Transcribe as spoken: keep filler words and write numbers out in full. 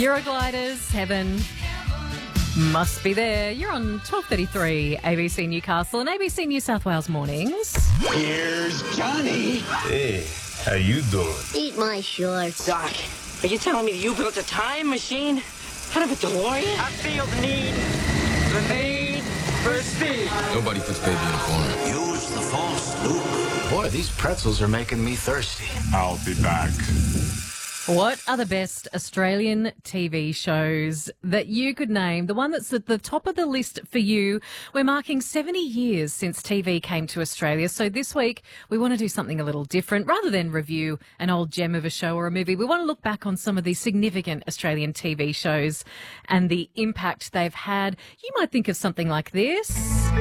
Eurogliders, Heaven. Must be there. You're on twelve thirty-three A B C Newcastle and A B C New South Wales mornings. Here's Johnny. Hey, how you doing? Eat my shorts. Doc, are you telling me you built a time machine out of a DeLorean? I feel the need, the need for speed. Nobody puts baby in a corner. Use the force, Luke. Boy, these pretzels are making me thirsty. I'll be back. What are the best Australian T V shows that you could name? The one that's at the top of the list for you. We're marking seventy years since T V came to Australia. So this week we want to do something a little different. Rather than review an old gem of a show or a movie, we want to look back on some of the significant Australian T V shows and the impact they've had. You might think of something like this.